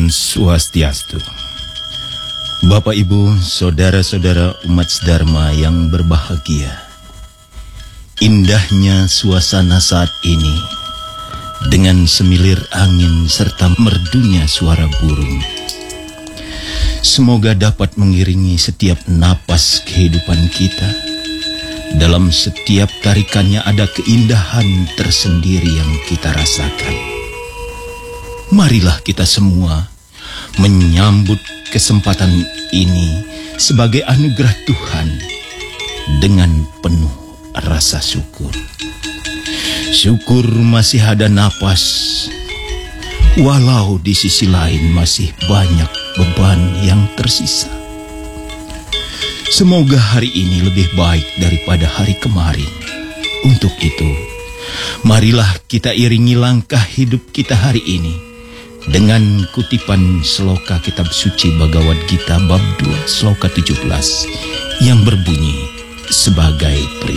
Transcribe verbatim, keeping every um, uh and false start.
Om Swastiastu. Bapak Ibu, saudara-saudara umat Dharma yang berbahagia. Indahnya suasana saat ini dengan semilir angin serta merdunya suara burung. Semoga dapat mengiringi setiap napas kehidupan kita. Dalam setiap tarikannya ada keindahan tersendiri yang kita rasakan. Marilah kita semua menyambut kesempatan ini sebagai anugerah Tuhan dengan penuh rasa syukur. Syukur masih ada napas, walau di sisi lain masih banyak beban yang tersisa. Semoga hari ini lebih baik daripada hari kemarin. Untuk itu, marilah kita iringi langkah hidup kita hari ini dengan kutipan sloka kitab suci Bhagavad Gita bab dua sloka tujuh belas yang berbunyi sebagai berikut.